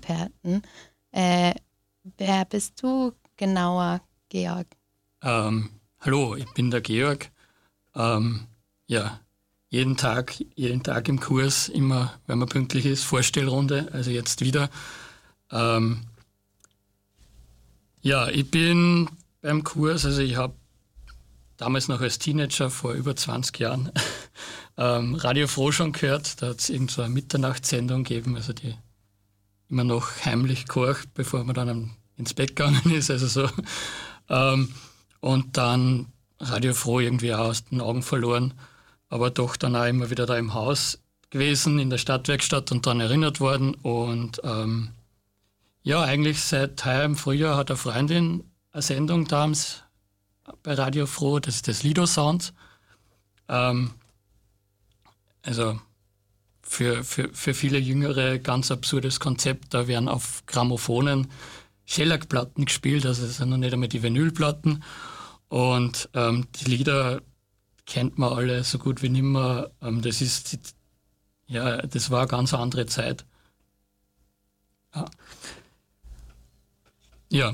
Musikexperten. Wer bist du genauer, Georg? Hallo, ich bin der Georg. Ja, jeden Tag im Kurs, immer, wenn man pünktlich ist, Vorstellrunde, also jetzt wieder. Ja, ich bin beim Kurs, also ich habe damals noch als Teenager vor über 20 Jahren Radio Froh schon gehört. Da hat es irgend so eine Mitternachtssendung gegeben, also die immer noch heimlich gehorcht, bevor man dann ins Bett gegangen ist. Also so. Und dann Radio Froh irgendwie auch aus den Augen verloren, aber doch dann auch immer wieder da im Haus gewesen, in der Stadtwerkstatt und dann erinnert worden. Und ja, eigentlich seit heuer im Frühjahr hat eine Freundin eine Sendung damals bei Radio Froh, das ist das Lido Sound. Also für viele Jüngere ganz absurdes Konzept. Da werden auf Gramophonen Shellac-Platten gespielt, also das sind noch nicht einmal die Vinylplatten. Und die Lieder kennt man alle so gut wie nimmer. Das war eine ganz andere Zeit. Ja.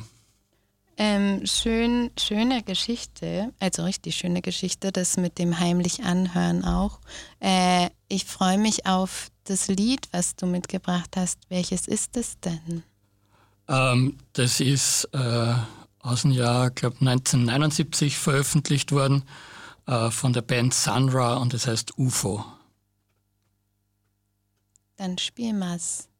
Schöne Geschichte, also richtig schöne Geschichte, das mit dem heimlich Anhören auch. Ich freue mich auf das Lied, was du mitgebracht hast. Welches ist es denn? Das ist aus dem Jahr, glaube 1979 veröffentlicht worden von der Band Sun Ra und das heißt UFO. Dann spielen wir's.